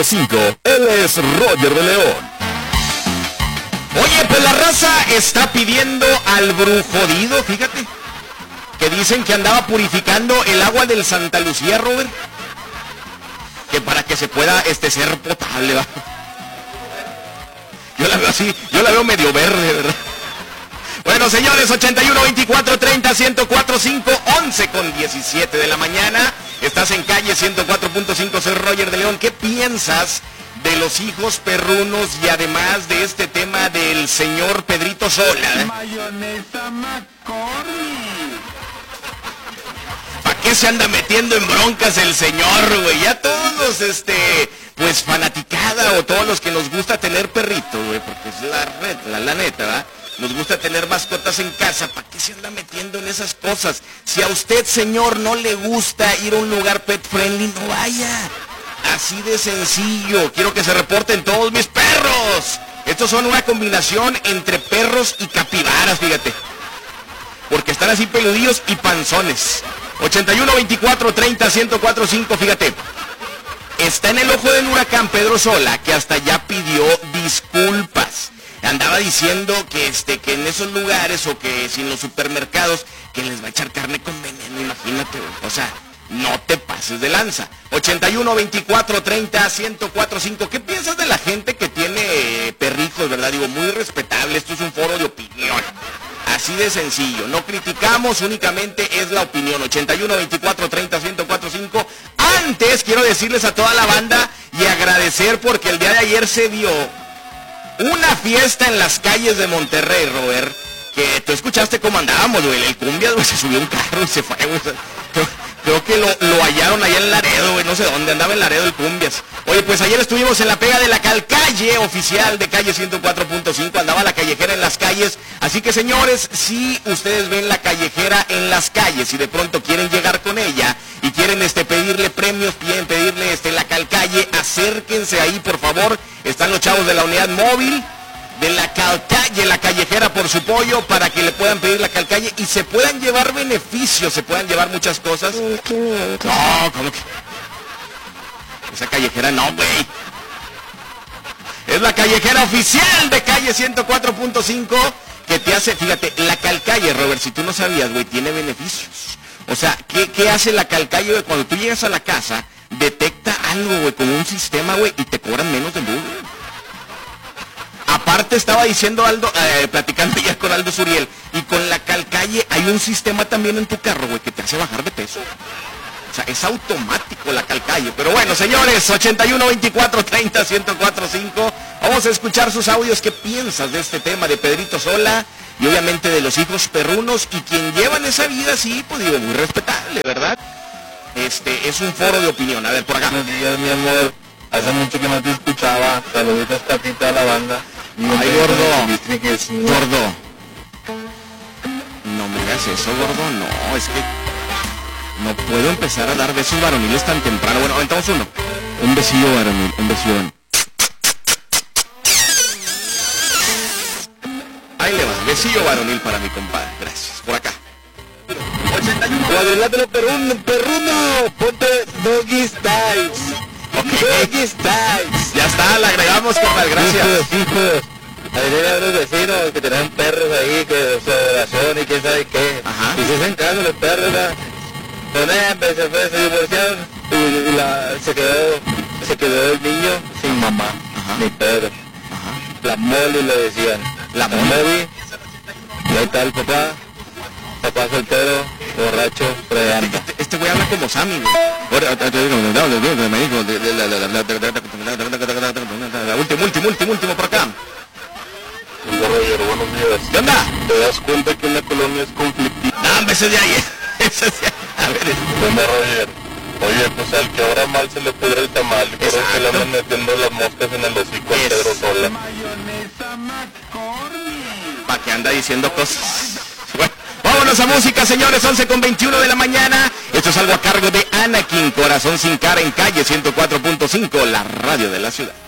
5, él es Roger de León. Oye, pues la raza está pidiendo al brujodido, fíjate, que dicen que andaba purificando el agua del Santa Lucía, Robert, que para que se pueda ser potable, ¿va? Yo la veo así, yo la veo medio verde, ¿verdad? Bueno, señores, 81 24 30 1045 11 con 17 de la mañana. Estás en calle 104.5, soy Roger de León. ¿Qué piensas de los hijos perrunos y además de este tema del señor Pedrito Sola? Mayonesa McCormick. ¿Para qué se anda metiendo en broncas el señor, güey? Ya todos los, pues fanaticada o todos los que nos gusta tener perritos, güey, porque es la neta, ¿verdad? Nos gusta tener mascotas en casa. ¿Para qué se anda metiendo en esas cosas? Si a usted, señor, no le gusta ir a un lugar pet friendly, no vaya. Así de sencillo. Quiero que se reporten todos mis perros. Estos son una combinación entre perros y capibaras, fíjate. Porque están así peludillos y panzones. 81 24 30 1045, fíjate. Está en el ojo del huracán Pedro Sola, que hasta ya pidió disculpas. Andaba diciendo que que en esos lugares o que si en los supermercados que les va a echar carne con veneno, imagínate, o sea, no te pases de lanza. 81 24 30 1045. ¿Qué piensas de la gente que tiene perritos, verdad? Digo, muy respetable, esto es un foro de opinión. Así de sencillo, no criticamos, únicamente es la opinión. 81 24 30 1045. Antes quiero decirles a toda la banda y agradecer porque el día de ayer se dio una fiesta en las calles de Monterrey, Robert, que tú escuchaste cómo andábamos, güey. El cumbia, güey, se subió un carro y se fue, güey. Creo que lo hallaron allá en Laredo, güey, no sé dónde, andaba en Laredo el cumbias. Oye, pues ayer estuvimos en la pega de la Calcalle oficial de calle 104.5, andaba la callejera en las calles. Así que, señores, si ustedes ven la callejera en las calles y de pronto quieren llegar con ella y quieren pedirle premios, quieren pedirle la Calcalle, acérquense ahí, por favor. Están los chavos de la unidad móvil de la Calcalle, la callejera, por su pollo, para que le puedan pedir la Calcalle y se puedan llevar beneficios, se puedan llevar muchas cosas. No, ¿cómo que? Esa callejera no, güey. Es la callejera oficial de calle 104.5 que te hace, fíjate, la Calcalle, Robert, si tú no sabías, güey, tiene beneficios. O sea, ¿qué hace la Calcalle, güey? Cuando tú llegas a la casa, detecta algo, güey, con un sistema, güey, y te cobran menos de luz, güey. Aparte estaba diciendo Aldo, platicando ya con Aldo Suriel, y con la Calcalle hay un sistema también en tu carro, güey, que te hace bajar de peso. O sea, es automático la Calcalle. Pero bueno, señores, 81 24 30 1045. Vamos a escuchar sus audios. ¿Qué piensas de este tema de Pedrito Sola? Y obviamente de los hijos perrunos y quien llevan esa vida, sí, pues digo, muy respetable, ¿verdad? Es un foro de opinión. A ver, por acá. Buenos días, mi amor. Hace mucho que no te escuchaba. Saluditos a ti, toda la banda. Ay, gordo. Gordo. No me hagas eso, gordo. No, es que no puedo empezar a dar besos varoniles tan temprano. Bueno, aventamos uno. Un besillo varonil, un besillo. Ahí le va, besillo varonil para mi compadre. Gracias. Por acá. 81. Cuadrilátero perruno. Ponte Doggy Styles. Doggy Styles. Ya está, le agregamos, compadre. Gracias. Hijos. Ahí hay unos vecinos que tienen perros ahí, que su oración y quién sabe qué. Ajá. Y se hacen caso los perros, ¿verdad? Entonces se divorciaron y se quedó el niño sin mamá, ni Pedro. La Molly le decían. La Molly. Y ahí está el papá soltero, borracho, fregando. Este güey habla como Sammy, güey. Último por acá. Roger, buenos días. ¿Qué onda? ¿Te das cuenta que una colonia es conflictiva? No, ese de ahí. A ver. ¿Qué onda, Roger? Oye, pues al que ahora mal se le pudre el tamal, creo que le andan metiendo las moscas en el hocico a Pedro Sola. Mayonesa McCormick. ¿Para qué anda diciendo cosas? Bueno, vámonos a música, señores, 11 con 21 de la mañana. Esto es algo a cargo de Anakin, Corazón sin cara en calle 104.5, la radio de la ciudad.